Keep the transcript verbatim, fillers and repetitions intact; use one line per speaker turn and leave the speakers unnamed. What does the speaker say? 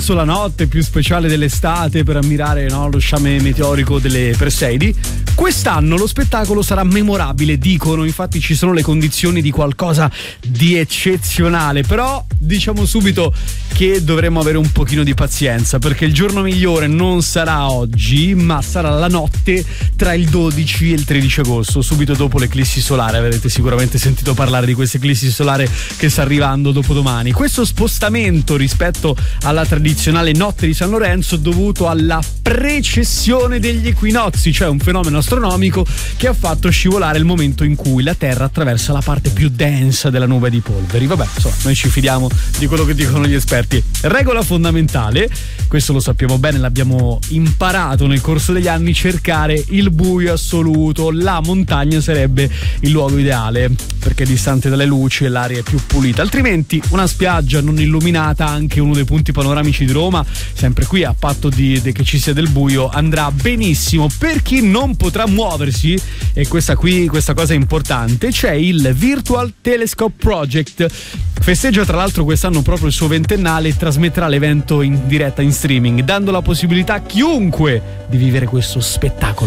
verso la notte più speciale dell'estate per ammirare, no, lo sciame meteorico delle Perseidi. Quest'anno lo spettacolo sarà memorabile, dicono, infatti ci sono le condizioni di qualcosa di eccezionale, però diciamo subito che dovremo avere un pochino di pazienza, perché il giorno migliore non sarà oggi, ma sarà la notte tra il dodici e il tredici agosto, subito dopo l'eclissi solare. Avrete sicuramente sentito parlare di questa eclissi solare che sta arrivando dopodomani. Questo spostamento rispetto alla tradizionale notte di San Lorenzo è dovuto alla precessione degli equinozi, cioè un fenomeno astronomico che ha fatto scivolare il momento in cui la Terra attraversa la parte più densa della nube di polveri. Vabbè, insomma, noi ci fidiamo di quello che dicono gli esperti. Regola fondamentale, questo lo sappiamo bene, l'abbiamo imparato nel corso degli anni: cercare il buio assoluto. La montagna sarebbe il luogo ideale perché è distante dalle luci e l'aria è più pulita, altrimenti una spiaggia non illuminata, anche uno dei punti panoramici di Roma, sempre qui a patto di, di che ci sia del buio, andrà benissimo. Per chi non potrà muoversi, e questa qui questa cosa è importante, c'è il Virtual Telescope Project. Festeggia tra l'altro quest'anno proprio il suo ventennale e trasmetterà l'evento in diretta in streaming, dando la possibilità a chiunque di vivere questo spettacolo